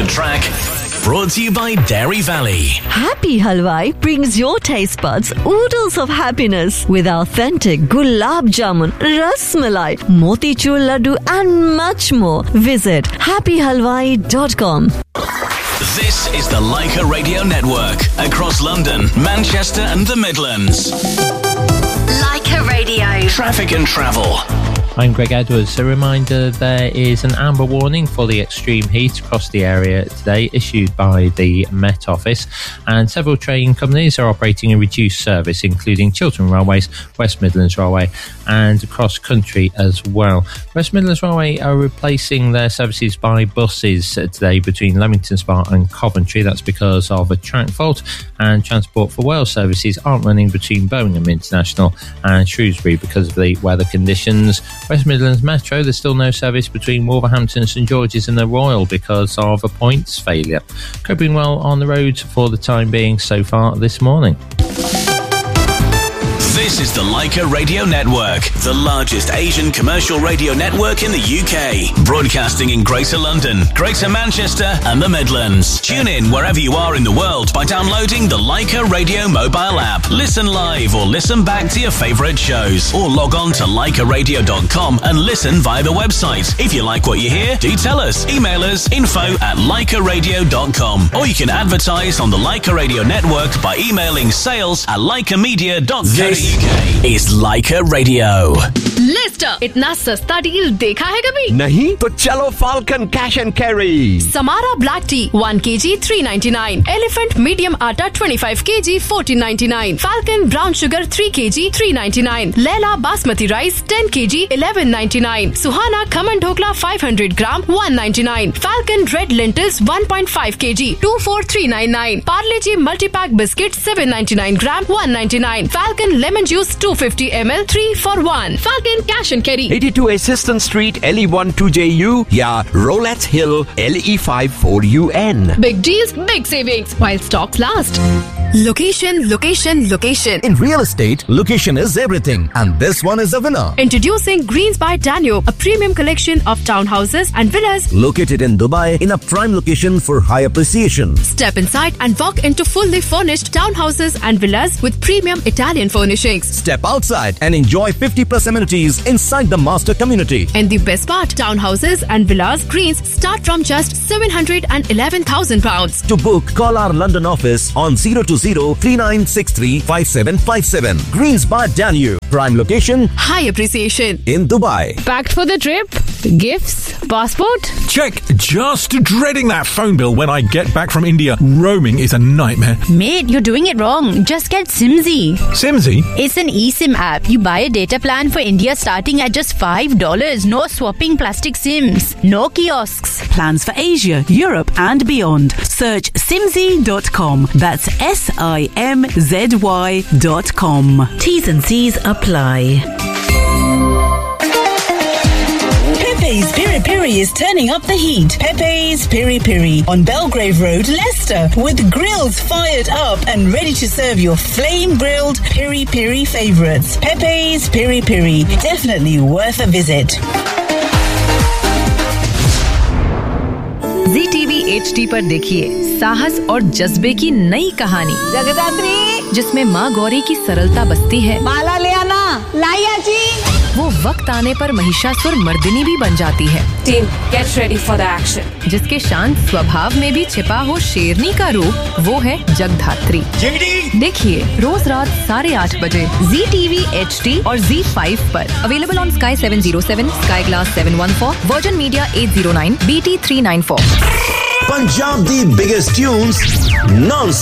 the track. Brought to you by Dairy Valley. Happy Halwai brings your taste buds oodles of happiness with authentic gulab jamun, ras malai, motichur laddu and much more. Visit happyhalwai.com. This is the Leica Radio Network. Across London, Manchester and the Midlands. Leica Radio. Traffic and travel. I'm Greg Edwards. A reminder, there is an amber warning for the extreme heat across the area today, issued by the Met Office, and several train companies are operating a reduced service, including Chiltern Railways, West Midlands Railway and Cross Country as well. West Midlands Railway are replacing their services by buses today between Leamington Spa and Coventry. That's because of a track fault, and Transport for Wales services aren't running between Birmingham International and Shrewsbury because of the weather conditions. West Midlands Metro, there's still no service between Wolverhampton, St George's and the Royal because of a points failure. Coping well on the road for the time being so far this morning. This is the Leica Radio Network, the largest Asian commercial radio network in the UK. Broadcasting in Greater London, Greater Manchester and the Midlands. Tune in wherever you are in the world by downloading the Leica Radio mobile app. Listen live or listen back to your favourite shows. Or log on to leicaradio.com and listen via the website. If you like what you hear, do tell us. Email us info@leicaradio.com. Or you can advertise on the Leica Radio Network by emailing sales@leicamedia.co.uk. is Leica Radio. Lister, इतना सस्ता deal देखा है कभी? नहीं तो चलो Falcon Cash and Carry. Samara Black Tea 1 kg 399. Elephant Medium Atta 25 kg 1499. Falcon Brown Sugar 3 kg 399. Leila Basmati Rice 10 kg 1199. Suhana Khaman Dhokla 500 gram 199. Falcon Red Lentils 1.5 kg 24399. Parle G Multi-Pack Biscuit 799 gram 199. Falcon Lemon Juice 250 ml 3 for 1. Falcon Cash and Carry 82 Assistant Street LE1 2JU या Rolettes Hill LE5 4UN. Big deals, big savings while stocks last. Location, location, location. In real estate, location is everything, and this one is a winner. Introducing Greens by Danube, a premium collection of townhouses and villas located in Dubai in a prime location for high appreciation. Step inside and walk into fully furnished townhouses and villas with premium Italian furnishings. Step outside and enjoy 50+ amenities inside the master community. And the best part, townhouses and villas Greens start from just £711,000. To book, call our London office on 020-3963-5757. Greens by Danube. Prime location. High appreciation. In Dubai. Packed for the trip? Gifts? Passport? Check. Just dreading that phone bill when I get back from India. Roaming is a nightmare. Mate, you're doing it wrong. Just get Simzy. Simzy? It's an eSIM app. You buy a data plan for India starting at just $5. No swapping plastic SIMs. No kiosks. Plans for Asia, Europe and beyond. Search simzy.com. That's SIMZY.com. T's and C's apply. Pepe's Piri Piri is turning up the heat. Pepe's Piri Piri on Belgrave Road, Leicester, with grills fired up and ready to serve your flame-grilled Piri Piri favourites. Pepe's Piri Piri, definitely worth a visit. ZTV HD पर देखिए साहस और जज्बे की नई कहानी जगदात्री, जिसमें माँ गौरी की सरलता बसती है। माला ले आना, लाइया जी। वो वक्त आने पर महिषासुर मर्दिनी भी बन जाती है। Team, get ready for the action. जिसके शांत स्वभाव में भी छिपा हो शेरनी का रूप, वो है जगधात्री। देखिए रोज रात 8:30 बजे ZTV HD और Z5 पर। Available on Sky 707, Sky Glass 714, Virgin Media 809, BT 394। Punjab the biggest tunes non